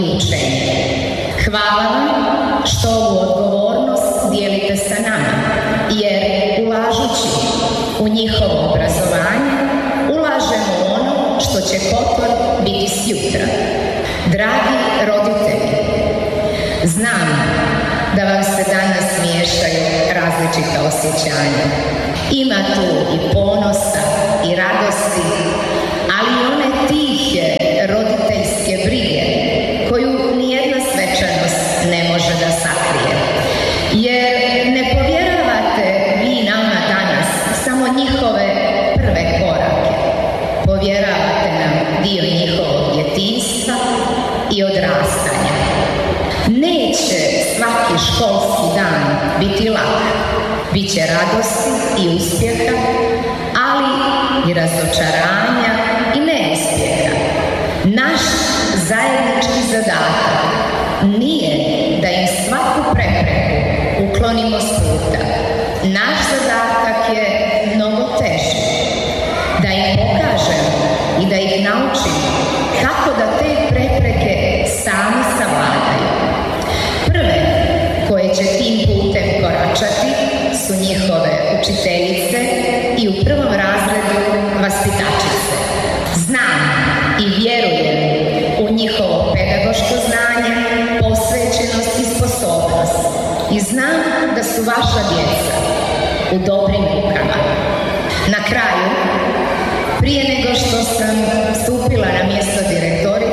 učenje. Hvala vam što ovu odgovornost dijelite sa nama, jer ulažući u njihovo obrazovanje, ulažemo ono što će potom biti sjutra. Dragi roditelji, znam da vam se danas miješaju različita osjećanja. Ima tu i ponosa i radosti, ali i one tihe roditeljske brige koju nijedna svečanost ne može da sakrije. Jer ne povjeravate vi nama danas samo njihove prve korake. Povjeravate nam dio njihovog djetinjstva i odrastanja. Neće svaki školski dan biti lak. Biće radosti i uspjeha, ali i razočaranja i neuspjeha. Naš zajednički zadatak nije da im svaku prepreku uklonimo s puta. Naš zadatak je mnogo teži. Da im pokažemo i da ih naučimo kako da te prepreke sami savladaju. Prve koje će tim putem koračati su njihove učiteljice i u prvom razredu vaspitačice. Znam i vjerujem u njihovo pedagoško znanje, posvećenost i sposobnost. I znam da su vaša djeca u dobrim rukama. Na kraju, prije nego što sam stupila na mjesto direktorice,